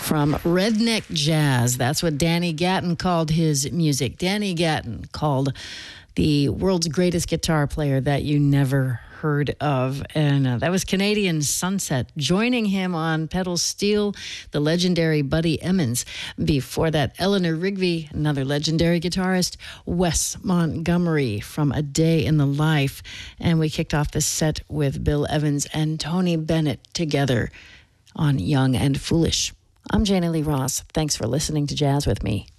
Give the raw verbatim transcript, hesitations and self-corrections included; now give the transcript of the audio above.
From redneck jazz, that's what Danny Gatton called his music. Danny Gatton, called the world's greatest guitar player that you never heard of. And uh, that was Canadian Sunset. Joining him on pedal steel, the legendary Buddy Emmons. Before that, Eleanor Rigby, another legendary guitarist. Wes Montgomery from A Day in the Life. And we kicked off this set with Bill Evans and Tony Bennett together on Young and Foolish. I'm Janie Lee Ross. Thanks for listening to Jazz with me.